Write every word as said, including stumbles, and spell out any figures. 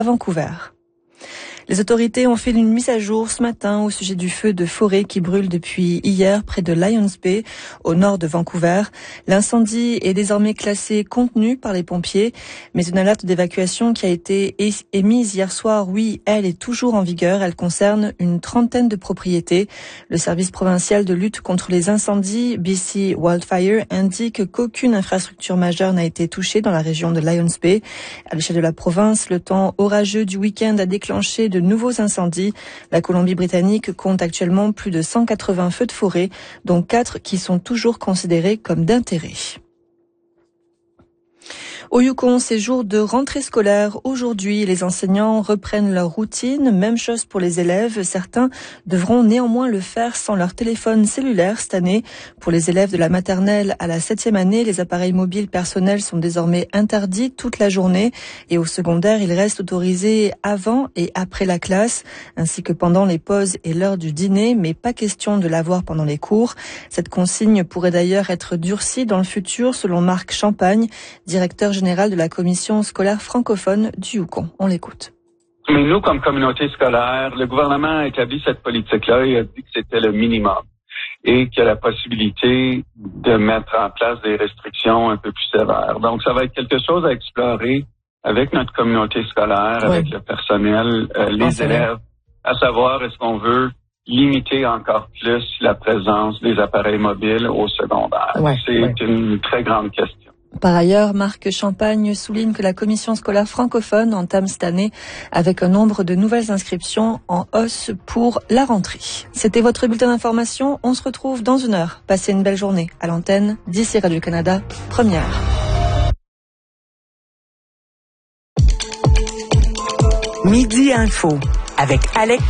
à Vancouver. Les autorités ont fait une mise à jour ce matin au sujet du feu de forêt qui brûle depuis hier près de Lions Bay, au nord de Vancouver. L'incendie est désormais classé contenu par les pompiers, mais une alerte d'évacuation qui a été émise hier soir, oui, elle est toujours en vigueur. Elle concerne une trentaine de propriétés. Le service provincial de lutte contre les incendies, B C Wildfire, indique qu'aucune infrastructure majeure n'a été touchée dans la région de Lions Bay. À l'échelle de la province, le temps orageux du week-end a déclenché de nouveaux incendies. La Colombie-Britannique compte actuellement plus de cent quatre-vingts feux de forêt, dont quatre qui sont toujours considérés comme d'intérêt. Au Yukon, c'est jour de rentrée scolaire. Aujourd'hui, les enseignants reprennent leur routine. Même chose pour les élèves. Certains devront néanmoins le faire sans leur téléphone cellulaire cette année. Pour les élèves de la maternelle à la septième année, les appareils mobiles personnels sont désormais interdits toute la journée. Et au secondaire, ils restent autorisés avant et après la classe, ainsi que pendant les pauses et l'heure du dîner, mais pas question de l'avoir pendant les cours. Cette consigne pourrait d'ailleurs être durcie dans le futur, selon Marc Champagne, directeur général de la commission scolaire francophone du Yukon. On l'écoute. Mais nous, comme communauté scolaire, le gouvernement a établi cette politique-là et a dit que c'était le minimum et qu'il y a la possibilité de mettre en place des restrictions un peu plus sévères. Donc, ça va être quelque chose à explorer avec notre communauté scolaire, oui. avec le personnel, euh, les élèves, à savoir est-ce qu'on veut limiter encore plus la présence des appareils mobiles au secondaire. Ouais, C'est ouais. une très grande question. Par ailleurs, Marc Champagne souligne que la commission scolaire francophone entame cette année avec un nombre de nouvelles inscriptions en hausse pour la rentrée. C'était votre bulletin d'information. On se retrouve dans une heure. Passez une belle journée à l'antenne d'ici Radio-Canada, première. Midi Info avec Alex